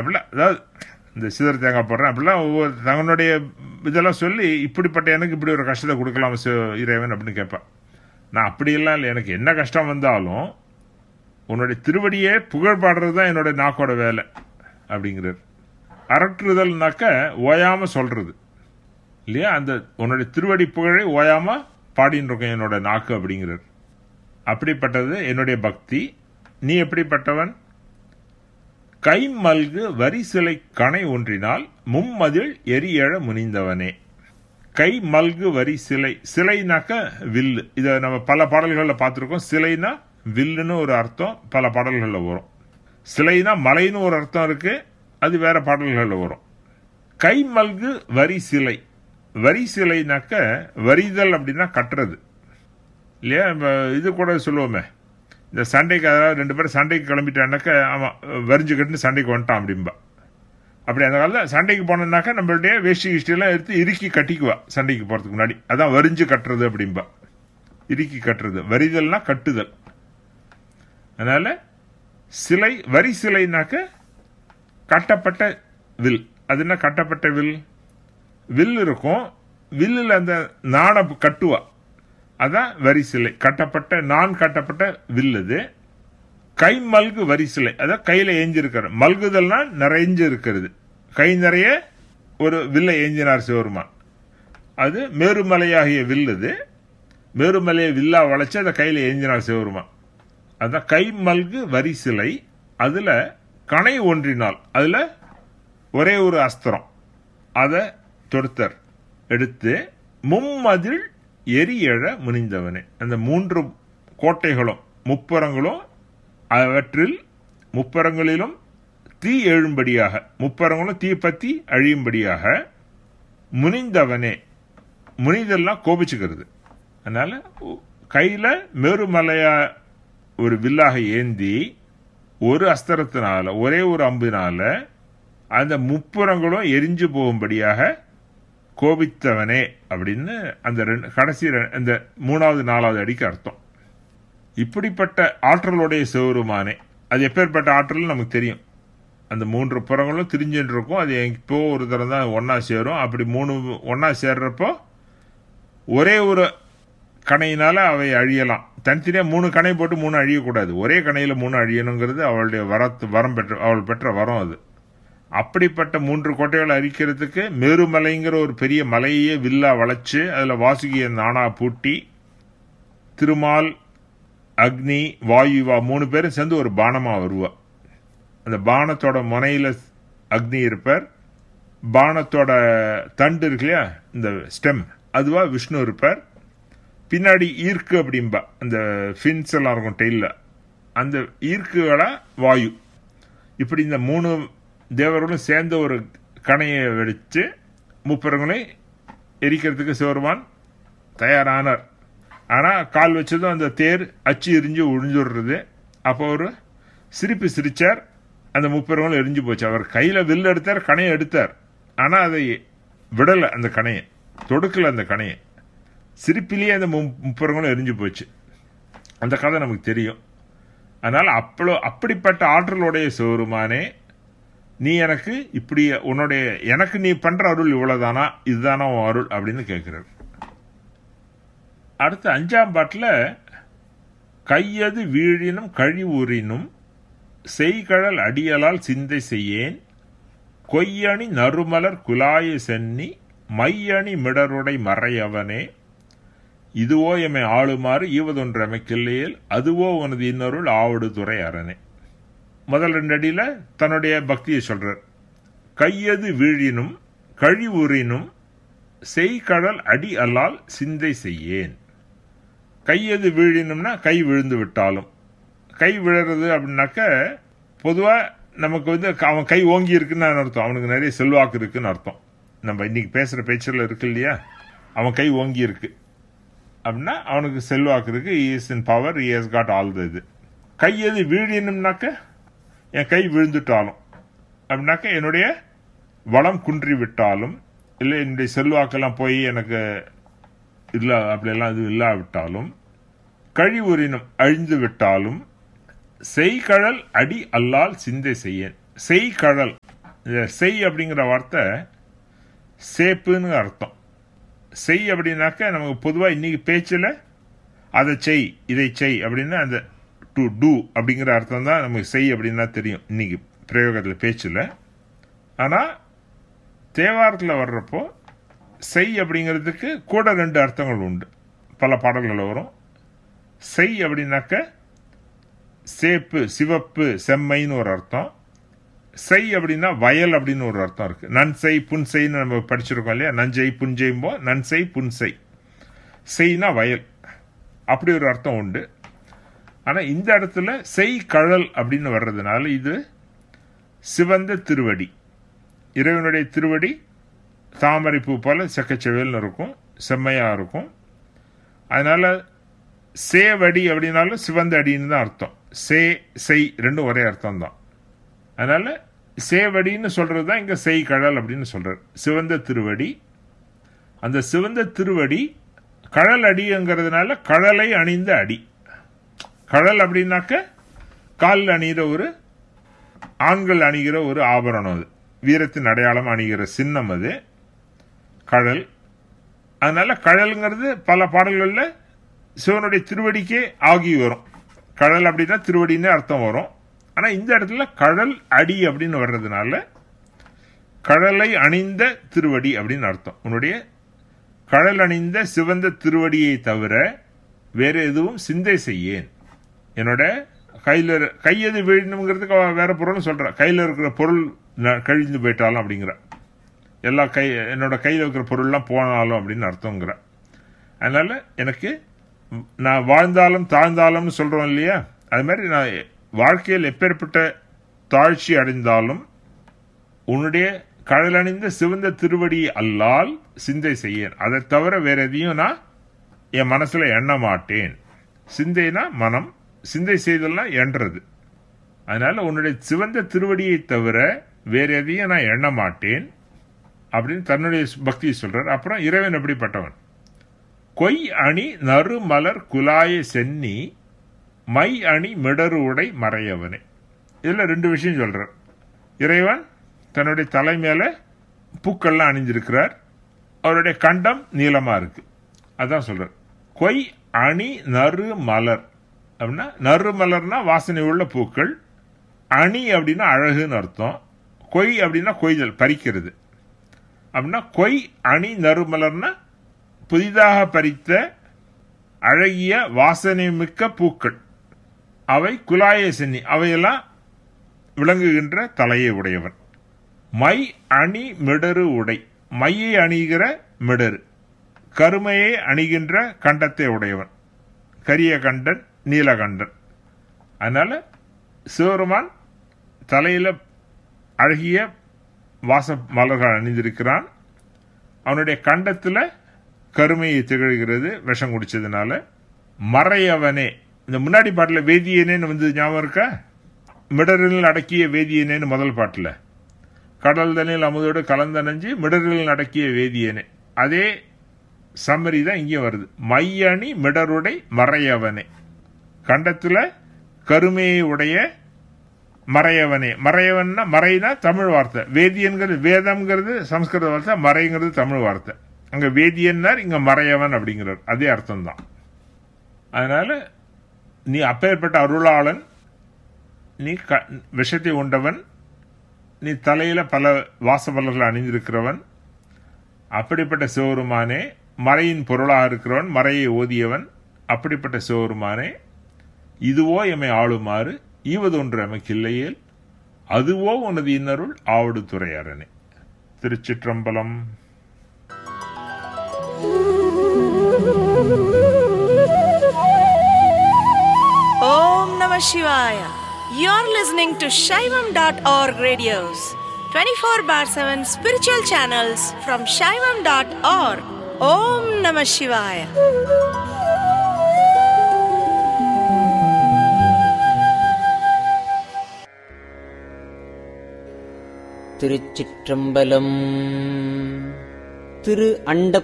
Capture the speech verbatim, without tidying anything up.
அப்படிலாம் அதாவது இந்த சிதற தேங்காய் போடுறேன் அப்படிலாம் ஒவ்வொரு தங்களுடைய இதெல்லாம் சொல்லி இப்படிப்பட்ட எனக்கு இப்படி ஒரு கஷ்டத்தை கொடுக்கலாம் இறைவன் அப்படின்னு கேட்பேன். நான் அப்படியெல்லாம் இல்லை, எனக்கு என்ன கஷ்டம் வந்தாலும் உன்னுடைய திருவடியே புகழ் பாடுறது தான் என்னுடைய நாக்கோட வேலை அப்படிங்கிறார். அரற்றுதல்னாக்க ஓயாம சொல்றது இல்லையா, அந்த உன்னுடைய திருவடி புகழை ஓயாம பாடின்னு இருக்கேன் என்னோட நாக்கு அப்படிங்கிறார். அப்படிப்பட்டது என்னுடைய பக்தி. நீ எப்படிப்பட்டவன்? கை மல்கு வரி சிலை கணை ஒன்றினால் மும்மதில் எரியழ முனிந்தவனே. கை மல்கு வரி சிலை, சிலைனாக்க வில்லு. இதை நம்ம பல பாடல்களில் பார்த்துருக்கோம். சிலைனா வில்லுன்னு ஒரு அர்த்தம் பல பாடல்களில் வரும். சிலைனா மலைன்னு ஒரு அர்த்தம் இருக்கு, அது வேற பாடல்களில் வரும். கை மல்கு வரி சிலை, வரி சிலைனாக்க வரிதல் அப்படின்னா கட்டுறது இல்லையா. இது கூட சொல்லுவோமே, இந்த சண்டைக்கு அதாவது ரெண்டு பேரும் சண்டைக்கு கிளம்பிட்டான்னாக்க ஆமாம் வரிஞ்சு கட்டுன்னு சண்டைக்கு வந்துட்டான் அப்படின்பா. அப்படி அந்த காலத்தில் சண்டைக்கு போனோம்னாக்கா நம்மளுடைய வேஷ்டி கிஷ்டியெல்லாம் எடுத்து இறுக்கி கட்டிக்குவா சண்டைக்கு போகிறதுக்கு முன்னாடி. அதான் வரிஞ்சு கட்டுறது அப்படின்பா, இறுக்கி கட்டுறது. வரிதல்னா கட்டுதல். அதனால சிலை, வரி சிலைனாக்க கட்டப்பட்ட வில். அது என்ன கட்டப்பட்ட வில்? வில் இருக்கும், வில்லில் அந்த நாணை கட்டுவா, அதான் வரி சிலை. கட்டப்பட்ட நான் கட்டப்பட்ட வில் அது. கை மல்கு வரி சிலை, அதான் கையில ஏஞ்சிருக்கிற. மல்குதல்னா நிறைஞ்சு இருக்கிறது, கை நிறைய ஒரு வில்லை ஏஞ்சினார் சிவருமான். அது மேருமலையாகிய வில். அது மேருமலையை வில்லா வளைச்சு அதை கையில ஏஞ்சினார் சிவருமான். அதான் கை மல்கு வரி சிலை. அதுல கணை ஒன்றினால், அதுல ஒரே ஒரு அஸ்திரம், அதை தொடுத்தர் எடுத்து மும்மதில் எரியழ முனிந்தவனே. அந்த மூன்று கோட்டைகளும் முப்புறங்களும் அவற்றில் முப்பரங்களிலும் தீ எழும்படியாக, முப்பரங்களும் தீ பத்தி அழியும்படியாக முனிந்தவனே. முனிதெல்லாம் கோபிச்சுக்கிறது. அதனால கையில மேருமலையா ஒரு வில்லாக ஏந்தி ஒரு அஸ்திரத்தினால, ஒரே ஒரு அம்பினால அந்த முப்புறங்களும் எரிஞ்சு போகும்படியாக கோபித்தவனே அப்படின்னு அந்த ரெண்டு கடைசி அந்த மூணாவது நாலாவது அடிக்கு அர்த்தம். இப்படிப்பட்ட ஆற்றலுடைய சிவருமானே. அது எப்பேற்பட்ட ஆற்றல் நமக்கு தெரியும். அந்த மூன்று புறங்களும் திரிஞ்சுட்டு இருக்கும், அது இப்போ ஒரு தரம் தான் ஒன்னா சேரும். அப்படி மூணு ஒன்னா சேர்றப்போ ஒரே ஒரு கணையினால அவை அழியலாம். தனித்தனியா மூணு கணை போட்டு மூணு அழியக்கூடாது, ஒரே கணையில மூணு அழியணுங்கிறது அவளுடைய வரத்து வரம் பெற்ற அவள் பெற்ற வரம் அது. அப்படிப்பட்ட மூன்று கோட்டைகளை அரிக்கிறதுக்கு மேருமலைங்கிற ஒரு பெரிய மலையே வில்லா வளைச்சு அதுல வாசுகிய நானா பூட்டி திருமால், அக்னி, வாயுவா மூணு பேரும் சேர்ந்து ஒரு பானமா வருவா. அந்த பானத்தோட முனையில அக்னி இருப்பார், பானத்தோட தண்டு இருக்கு இல்லையா இந்த ஸ்டெம், அதுவா விஷ்ணு இருப்பார். பின்னாடி ஈர்க்கு அப்படின்பா, அந்த ஃபின்ஸ் எல்லாம் இருக்கும் டெய்ல, அந்த ஈர்க்குகளா வாயு. இப்படி இந்த மூணு தேவர்களும் சேர்ந்த ஒரு கணையை வெடிச்சு முப்பரங்களை எரிக்கிறதுக்கு சிவருமான் தயாரானார். ஆனா கால் வச்சதும் அந்த தேர் அச்சு எரிஞ்சு ஒழிஞ்சுடுறது. அப்போ ஒரு சிரிப்பு சிரிச்சார், அந்த முப்பரங்களும் எரிஞ்சு போச்சு. அவர் கையில வில் எடுத்தார், கணையை எடுத்தார், ஆனா அதை விடல, அந்த கணையை தொடுக்கல, அந்த கணையை சிரிப்பிலேயே அந்த முப்பரங்களும் எரிஞ்சு போச்சு. அந்த கதை நமக்கு தெரியும். அதனால அப்பளோ அப்படிப்பட்ட ஆற்றலுடைய சிவருமானே, நீ எனக்கு இப்படி உன்னுடைய எனக்கு நீ பண்ற அருள் இவ்வளவுதானா, இதுதானா உன் அருள் அப்படின்னு கேட்கிறார். அடுத்த அஞ்சாம் பாட்டுல கையது வீழினும் கழிவுறினும் செய்கழல் அடியலால் சிந்தை செய்யேன் கொய்யணி நறுமலர் குலாய சென்னி மையணி மிடருடை மறையவனே இதுவோ எமை ஆளுமாறு ஈவதொன்று அமைக்கில்லையேல் அதுவோ உனது இன்னொருள் ஆவடு துறை அரணே. முதல் ரெண்டு அடியில தன்னுடைய பக்தியை சொல்றார். கையது வீழினும் கழிவுறினும் செய்கடல் அடி அல்லால் சிந்தை செய்யேன். கையது வீழினும்னா கை விழுந்து விட்டாலும். கை விழுறது அப்படின்னாக்க பொதுவா நமக்கு வந்து அவன் கை ஓங்கி இருக்குன்னு அர்த்தம், அவனுக்கு நிறைய செல்வாக்கு இருக்குன்னு அர்த்தம். நம்ம இன்னைக்கு பேசுற பேச்சில் இருக்கு இல்லையா, அவன் கை ஓங்கி இருக்கு அப்படின்னா அவனுக்கு செல்வாக்கு இருக்கு, he is in power, he has got all the இது. கையது வீழினும்னாக்க என் கை விழுந்துட்டாலும் அப்படின்னாக்க என்னுடைய வளம் குன்றி விட்டாலும், இல்லை என்னுடைய செல்வாக்கெல்லாம் போய் எனக்கு இல்லை அப்படியெல்லாம் இது இல்லாவிட்டாலும், கழிவுறினும் அழிந்து விட்டாலும், செய்கழல் அடி அல்லால் சிந்தை செய்யேன். செய்கழல் இந்த செய் அப்படிங்கிற வார்த்தை சேப்புன்னு அர்த்தம். செய் அப்படின்னாக்க நமக்கு பொதுவாக இன்னைக்கு பேச்சில் அதை செய் இதை செய் அப்படின்னு அந்த டு டூ அப்படிங்கிற அர்த்தம் தான் நமக்கு செய் அப்படின்னா தெரியும் இன்னைக்கு பிரயோகத்தில் பேச்சில். ஆனால் தேவாரத்தில் வர்றப்போ செய் அப்படிங்கிறதுக்கு கூட ரெண்டு அர்த்தங்கள் உண்டு. பல பாடல்கள் வரும். செய் அப்படின்னாக்க சேப்பு சிவப்பு செம்மைன்னு ஒரு அர்த்தம். செய் அப்படின்னா வயல் அப்படின்னு ஒரு அர்த்தம் இருக்கு. நன்செய் புன்செய்ன்னு நம்ம படிச்சிருக்கோம் இல்லையா. நஞ்சை புஞ்செய்போ நன்செய் புன்செய். செய்னா வயல், அப்படி ஒரு அர்த்தம் உண்டு. ஆனால் இந்த இடத்துல செய் கழல் அப்படின்னு வர்றதுனால இது சிவந்த திருவடி, இறைவனுடைய திருவடி தாமரை பூ போல செக்கச்செவேல்னு இருக்கும், செம்மையா இருக்கும். அதனால சேவடி அப்படின்னாலும் சிவந்த அடின்னு தான் அர்த்தம். சே செய் ரெண்டும் ஒரே அர்த்தம் தான். அதனால சேவடின்னு சொல்றது தான் இங்க செய் கழல் அப்படின்னு சொல்றாரு. சிவந்த திருவடி. அந்த சிவந்த திருவடி கழல் அடிங்கிறதுனால கழலை அணிந்த அடி. கழல் அப்படின்னாக்க காலில் அணிகிற ஒரு ஆண்கள் அணிகிற ஒரு ஆபரணம், அது வீரத்தின் அடையாளம் அணிகிற சின்னம் அது கழல். அதனால கழல்ங்கிறது பல பாடல்களில் சிவனுடைய திருவடிக்கே ஆகி வரும். கழல் அப்படின்னா திருவடின்னு அர்த்தம் வரும். ஆனால் இந்த இடத்துல கழல் அடி அப்படின்னு வர்றதுனால கழலை அணிந்த திருவடி அப்படின்னு அர்த்தம். உன்னுடைய கழல் அணிந்த சிவந்த திருவடியை தவிர வேற எதுவும் சிந்தை செய்யேன். என்னோட கையில் கையெது வீழணுங்கிறதுக்கு வேற பொருள்னு சொல்ற. கையில் இருக்கிற பொருள் கழிந்து போயிட்டாலும் அப்படிங்கிற, எல்லா கை என்னோட கையில் இருக்கிற பொருள்லாம் போனாலும் அப்படின்னு அர்த்தங்கிற. அதனால எனக்கு நான் வாழ்ந்தாலும் தாழ்ந்தாலும்னு சொல்றோம் இல்லையா, அது மாதிரி நான் வாழ்க்கையில் எப்பேற்பட்ட தாழ்ச்சி அடைந்தாலும் உன்னுடைய கழலணிந்த சிவந்த திருவடி அல்லால் சிந்தை செய்யேன். அதை தவிர வேற எதையும் நான் என் மனசுல எண்ண மாட்டேன். சிந்தைனா மனம், சிந்தை செய்தல்னா எண்றது. அதனால உன்னுடைய சிவந்த திருவடியை தவிர வேற எதையும் நான் எண்ண மாட்டேன் அப்படின்னு தன்னுடைய பக்தியை சொல்றார். அப்புறம் இறைவன் எப்படிப்பட்டவன்? கொய் அணி நறு மலர் குலாய சென்னி மை அணி மிடரு உடை மறையவனே. இதுல ரெண்டு விஷயம் சொல்றார். இறைவன் தன்னுடைய தலை மேல பூக்கள்லாம் அணிஞ்சிருக்கிறார். அவருடைய கண்டம் நீளமா இருக்கு. அதான் சொல்றார். கொய் அணி நறு மலர் அப்படின்னா, நறு மலர்னா வாசனை உள்ள பூக்கள், அணி அப்படின்னா அழகுன்னு அர்த்தம், கொய் அப்படின்னா கொய்தல் பறிக்கிறது அப்படின்னா, கொய் அணி நறு மலர்னா புதிதாக பறித்த அழகிய வாசனை மிக்க பூக்கள். அவை குலாய சென்னி, அவையெல்லாம் விளங்குகின்ற தலையை உடையவன். மை அணி மிடரு உடை, மையை அணிகிற மிடரு, கருமையை அணிகின்ற கண்டத்தை உடையவன், கரிய கண்டன் நீலகண்டன். அதனால சிவருமான் தலையில அழகிய வாச மலர்கள் அணிந்திருக்கிறான். அவனுடைய கண்டத்துல கருமையை திகழ்கிறது விஷம் குடிச்சதுனால. மறையவனே, இந்த முன்னாடி பாட்டில் வேதியனேன்னு வந்து ஞாபகம் இருக்கா? மிடரில் அடக்கிய வேதியனேன்னு முதல் பாட்டில், கடல் தண்ணில் அமுதோடு கலந்தணைஞ்சு மிடரில் அடக்கிய வேதியனே, அதே சம்மரி தான் இங்கே வருது. மையணி மிடருடை மறையவனே, கண்டத்துல கருமையை உடைய மறையவனே. மறையவன்னா மறைனா தமிழ் வார்த்தை, வேதியன்கிறது வேதம்ங்கிறது சம்ஸ்கிருத வார்த்தை, மறைங்கிறது தமிழ் வார்த்தை. அங்க வேதியன்னார், இங்க மறையவன் அப்படிங்கிறார், அதே அர்த்தம் தான். அதனால நீ அப்பேற்பட்ட அருளாளன், நீ விஷத்தை உண்டவன், நீ தலையில பல வாசமலர்கள் அணிந்திருக்கிறவன், அப்படிப்பட்ட சிவருமானே, மறையின் பொருளாக இருக்கிறவன், மறையை ஓதியவன், அப்படிப்பட்ட சிவருமானே, இதுவோ எம்மை ஆளுமாறு ஈவதொன்று எமக்கு இல்லையேல் அதுவோ உனது இன்னருள் ஆவடு துறையரணே. திருச்சிற்றம்பலம். Om Namah Shivaya. You're listening to Shaivam dot org radios, twenty-four bar seven spiritual channels from Shaivam dot org. Om Namah Shivaya. திருச்சிற்றம்பலம். திரு அண்ட